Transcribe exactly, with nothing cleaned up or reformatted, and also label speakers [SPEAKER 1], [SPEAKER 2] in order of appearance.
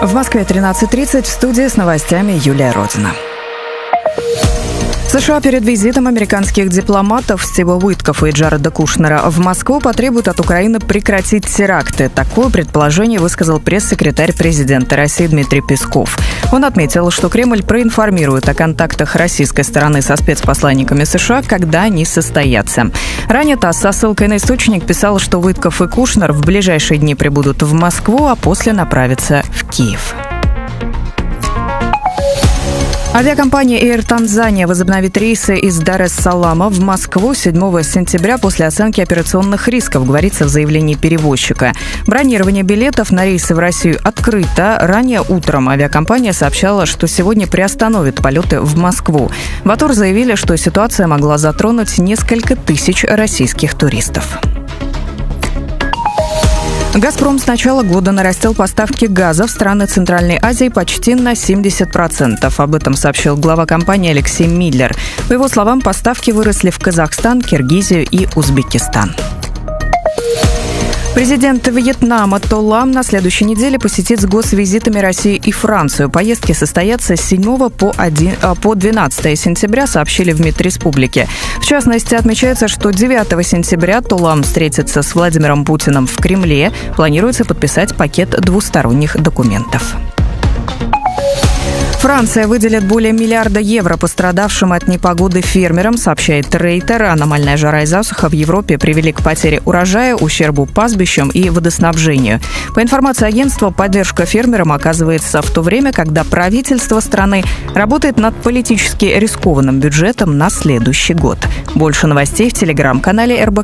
[SPEAKER 1] В Москве тринадцать тридцать, в студии с новостями Юлия Родина. США перед визитом американских дипломатов Стива Уиткофа и Джареда Кушнера в Москву потребуют от Украины прекратить теракты. Такое предположение высказал пресс-секретарь президента России Дмитрий Песков. Он отметил, что Кремль проинформирует о контактах российской стороны со спецпосланниками США, когда они состоятся. Ранее ТАСС со ссылкой на источник писал, что Уиткоф и Кушнер в ближайшие дни прибудут в Москву, а после направятся в Киев. Авиакомпания Air Tanzania возобновит рейсы из Дар-эс-Салама в Москву седьмого сентября после оценки операционных рисков, говорится в заявлении перевозчика. Бронирование билетов на рейсы в Россию открыто. Ранее утром авиакомпания сообщала, что сегодня приостановит полеты в Москву. В АТОР заявили, что ситуация могла затронуть несколько тысяч российских туристов. «Газпром» с начала года нарастил поставки газа в страны Центральной Азии почти на семьдесят процентов. Об этом сообщил глава компании Алексей Миллер. По его словам, поставки выросли в Казахстан, Киргизию и Узбекистан. Президент Вьетнама То Лам на следующей неделе посетит с госвизитами Россию и Францию. Поездки состоятся с седьмого по двенадцатое сентября, сообщили в МИД республики. В частности, отмечается, что девятого сентября То Лам встретится с Владимиром Путиным в Кремле. Планируется подписать пакет двусторонних документов. Франция выделит более миллиарда евро пострадавшим от непогоды фермерам, сообщает Рейтер. Аномальная жара и засуха в Европе привели к потере урожая, ущербу пастбищам и водоснабжению. По информации агентства, поддержка фермерам оказывается в то время, когда правительство страны работает над политически рискованным бюджетом на следующий год. Больше новостей в телеграм-канале эр бэ ка.